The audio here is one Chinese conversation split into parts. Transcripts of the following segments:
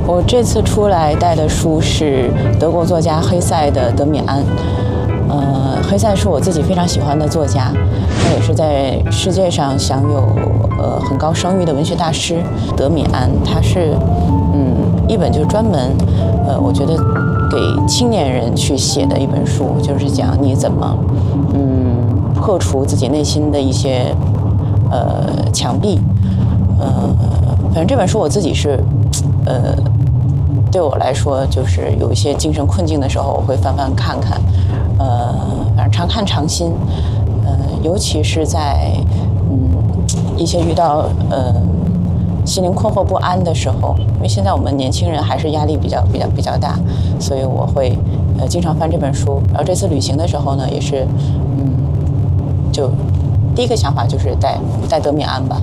我这次出来带的书是德国作家黑塞的《德米安》。黑塞是我自己非常喜欢的作家，他也是在世界上享有很高声誉的文学大师。德米安他是一本就是专门我觉得给青年人去写的一本书，就是讲你怎么破除自己内心的一些墙壁。反正这本书我自己是对我来说就是有一些精神困境的时候，我会翻翻看看。反正常看常新。尤其是在一些遇到心灵困惑不安的时候，因为现在我们年轻人还是压力比较大，所以我会经常翻这本书。然后这次旅行的时候呢，也是就第一个想法就是带德米安吧。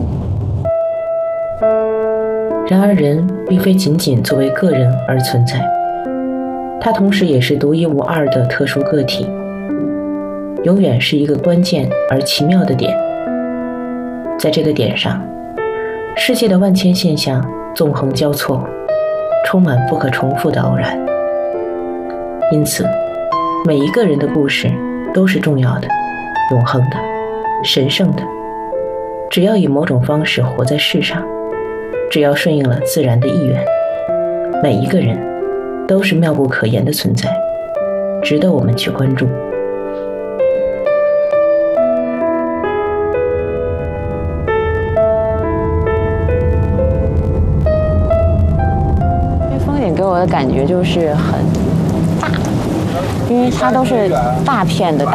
然而人并非仅仅作为个人而存在，他同时也是独一无二的特殊个体，永远是一个关键而奇妙的点。在这个点上，世界的万千现象纵横交错，充满不可重复的偶然。因此，每一个人的故事都是重要的、永恒的、神圣的。只要以某种方式活在世上，只要顺应了自然的意愿，每一个人都是妙不可言的存在，值得我们去关注。 这风景给我的感觉就是很大，因为它都是大片的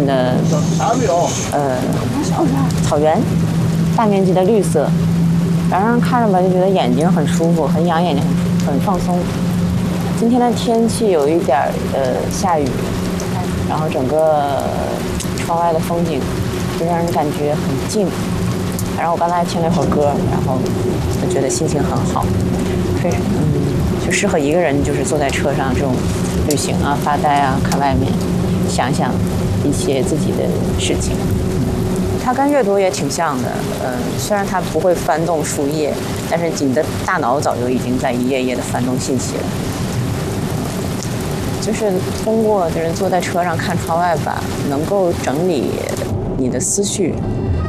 草原，大面积的绿色，然后让人看着吧就觉得眼睛很舒服，很养眼睛，很放松。今天的天气有一点下雨，然后整个窗外的风景就让人感觉很静。然后我刚才听了一会儿歌，然后我觉得心情很好，非常就适合一个人就是坐在车上这种旅行啊、发呆啊、看外面，想想一些自己的事情。它跟阅读也挺像的，虽然它不会翻动书页，但是你的大脑早就已经在一页页的翻动信息了。就是通过就是坐在车上看窗外吧，能够整理你的思绪，